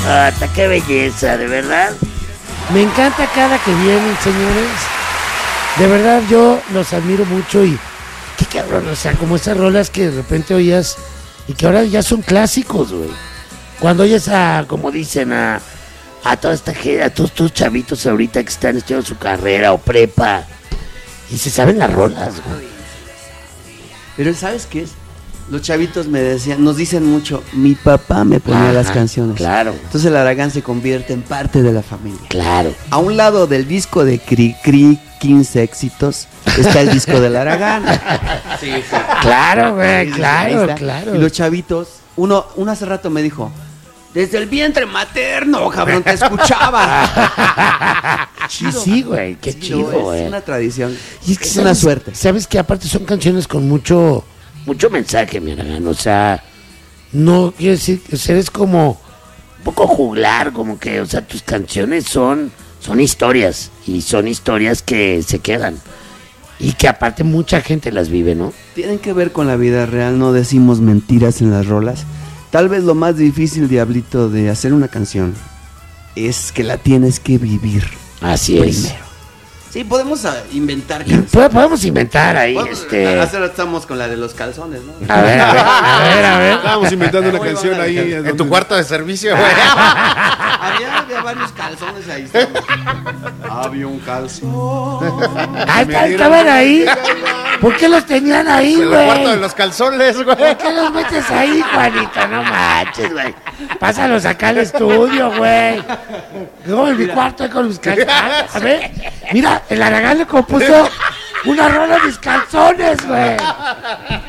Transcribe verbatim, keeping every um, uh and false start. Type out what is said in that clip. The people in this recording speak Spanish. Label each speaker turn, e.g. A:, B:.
A: Hasta qué belleza, de verdad.
B: Me encanta cada que vienen, señores. De verdad, yo los admiro mucho y qué cabrón, o sea, como esas rolas que de repente oías y que ahora ya son clásicos, güey. Cuando oyes a, como dicen, a, a toda esta gente, a todos estos chavitos ahorita que están estudiando su carrera o prepa y se saben las rolas, güey.
C: Pero ¿sabes qué es? Los chavitos me decían, nos dicen mucho, mi papá me ponía
B: Ajá,
C: las canciones.
B: Claro.
C: Entonces el Aragán se convierte en parte de la familia.
B: Claro.
C: A un lado del disco de Cri Cri, quince éxitos, está el disco del Aragán.
B: Sí, sí. Claro, güey,
C: Sí, sí,
B: claro, claro.
C: Y los chavitos, uno, uno hace rato me dijo, desde el vientre materno, cabrón, te escuchaba.
B: Sí, sí, güey, qué chido, güey.
C: Es una tradición,
B: y es, que
C: es
B: sabes,
C: una suerte.
B: Sabes que aparte son canciones con mucho, mucho mensaje, mi Aragán, o sea, no quiero decir, o sea, eres como un poco juglar, como que, o sea, tus canciones son, son historias, y son historias que se quedan, y que aparte mucha gente las vive, ¿no?
C: Tienen que ver con la vida real, no decimos mentiras en las rolas. Tal vez lo más difícil, Diablito, de hacer una canción es que la tienes que vivir.
B: Así
C: primero.
B: es.
C: Sí, podemos uh, inventar
B: Y
C: canciones.
B: pod- podemos inventar ahí,
C: Podemos-
B: este...
C: Hace rato estamos con la de los calzones, ¿no?
B: A ver, a ver, a ver, a ver.
D: Estábamos inventando una
C: Muy
D: canción
C: buena.
D: ahí.
C: En
D: En tu cuarto de servicio, güey.
C: Había, había varios calzones ahí. Estamos. Había un calzón.
B: Ah, está- estaban ahí. ¿Por qué los tenían ahí,
D: En el cuarto de
B: güey?
D: los calzones, güey.
B: ¿Por qué los metes ahí, Juanito? No manches, güey. Pásalos acá al estudio, güey. No, en mi cuarto ahí con mis calzones. A ver, mira, el Aragán le compuso una rola a mis calzones, güey.